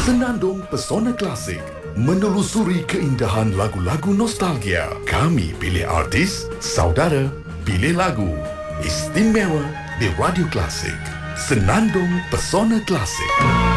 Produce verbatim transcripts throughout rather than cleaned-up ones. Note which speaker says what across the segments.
Speaker 1: Senandung Pesona Klasik, menelusuri keindahan lagu-lagu nostalgia. Kami pilih artis, saudara, pilih lagu. Istimewa di Radio Klasik. Senandung Pesona Klasik.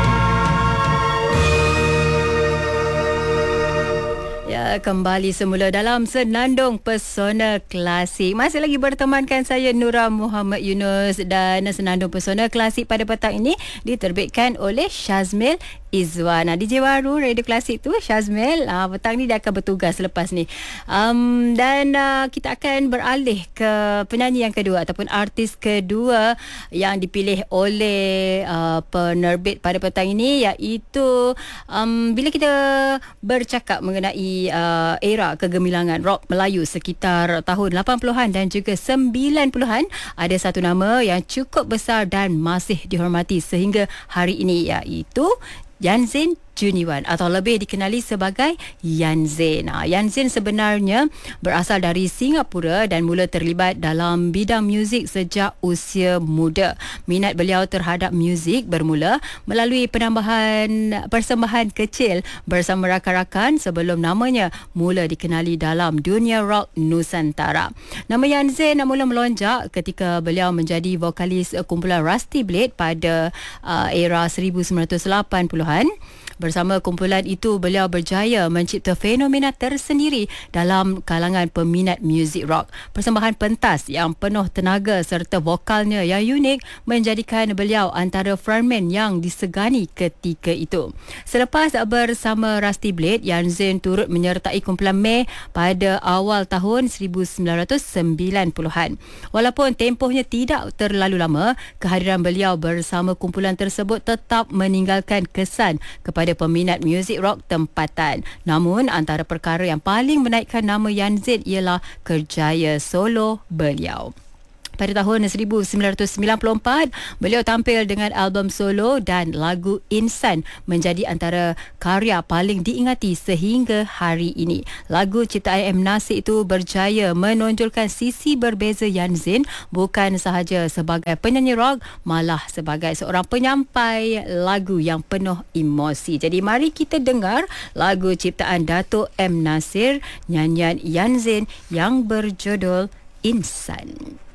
Speaker 2: Ya, kembali semula dalam Senandung Pesona Klasik. Masih lagi bertemankan saya Nura Muhammad Yunus, dan Senandung Pesona Klasik pada petang ini diterbitkan oleh Shazmil Izwan. Nah, D J baru Radio Klasik tu Shazmil, uh, petang ni dia akan bertugas selepas ni. Um, dan uh, kita akan beralih ke penyanyi yang kedua ataupun artis kedua yang dipilih oleh uh, penerbit pada petang ini, iaitu um, bila kita bercakap mengenai uh, era kegemilangan rock Melayu sekitar tahun lapan puluhan dan juga sembilan puluhan, ada satu nama yang cukup besar dan masih dihormati sehingga hari ini, iaitu Yan Zain Juniwan atau lebih dikenali sebagai Yan Zain. Nah, Yan Zain sebenarnya berasal dari Singapura dan mula terlibat dalam bidang muzik sejak usia muda. Minat beliau terhadap muzik bermula melalui penambahan persembahan kecil bersama rakan-rakan sebelum namanya mula dikenali dalam dunia rock Nusantara. Nama Yan Zain mula melonjak ketika beliau menjadi vokalis kumpulan Rusty Blade pada uh, era seribu sembilan ratus lapan puluhan. Bersama kumpulan itu, beliau berjaya mencipta fenomena tersendiri dalam kalangan peminat muzik rock. Persembahan pentas yang penuh tenaga serta vokalnya yang unik menjadikan beliau antara frontman yang disegani ketika itu. Selepas bersama Rusty Blade, Yan Zain turut menyertai kumpulan Meh pada awal tahun seribu sembilan ratus sembilan puluhan. Walaupun tempohnya tidak terlalu lama, kehadiran beliau bersama kumpulan tersebut tetap meninggalkan kesan kepada peminat muzik rock tempatan. Namun antara perkara yang paling menaikkan nama Yan Zain ialah kerjaya solo beliau. Pada tahun seribu sembilan ratus sembilan puluh empat, beliau tampil dengan album solo dan lagu Insan menjadi antara karya paling diingati sehingga hari ini. Lagu ciptaan M. Nasir itu berjaya menonjolkan sisi berbeza Yan Zain, bukan sahaja sebagai penyanyi rock, malah sebagai seorang penyampai lagu yang penuh emosi. Jadi mari kita dengar lagu ciptaan Dato' M. Nasir, nyanyian Yan Zain yang berjudul Insan.